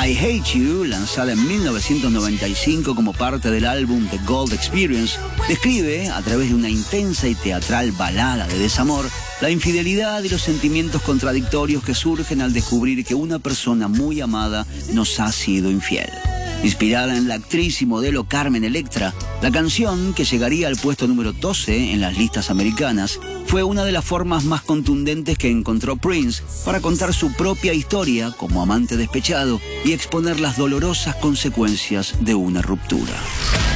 I Hate You, lanzada en 1995 como parte del álbum The Gold Experience, describe, a través de una intensa y teatral balada de desamor, la infidelidad y los sentimientos contradictorios que surgen al descubrir que una persona muy amada nos ha sido infiel. Inspirada en la actriz y modelo Carmen Electra, la canción, que llegaría al puesto número 12 en las listas americanas, fue una de las formas más contundentes que encontró Prince para contar su propia historia como amante despechado y exponer las dolorosas consecuencias de una ruptura.